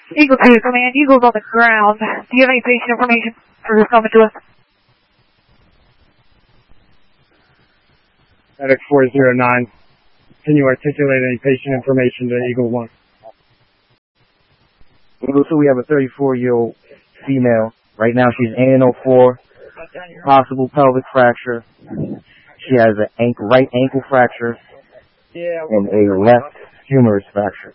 Eagle 2, command. Eagle's on the ground. Do you have any patient information for this coming to us? Medic 409. Can you articulate any patient information to Eagle 1? Eagle 2, we have a 34-year-old female. Right now she's ANO4, possible pelvic fracture. She has a right ankle fracture and a left humerus fracture.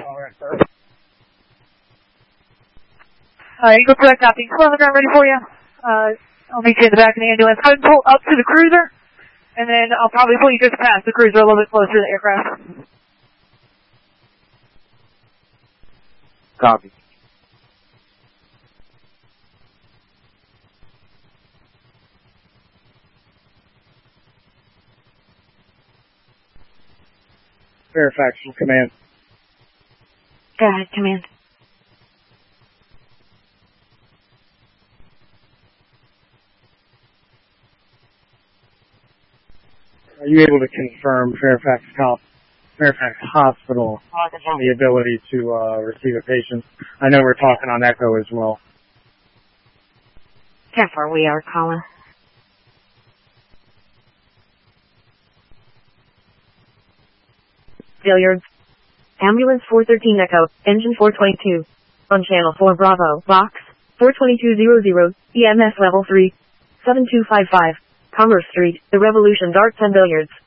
Eagle 2, I copy. Come on the ground, ready for you. I'll meet you in the back of the ambulance. Go ahead and pull up to the cruiser, and then I'll probably pull you just past the cruiser a little bit closer to the aircraft. Copy. Fairfax command. Go ahead, command. Are you able to confirm Fairfax Hospital the ability to receive a patient? I know we're talking on Echo as well. 10-4, we are calling. Billiards. Ambulance 413 Echo, engine 422. On channel 4 Bravo, box 42200, EMS level 3, 7255, Commerce Street, The Revolution Darts and Billiards.